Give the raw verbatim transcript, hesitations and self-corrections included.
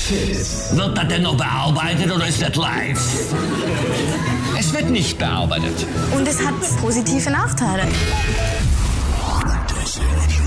Fit. Wird das denn noch bearbeitet oder ist das live? Es wird nicht bearbeitet. Und es hat positive Nachteile. Das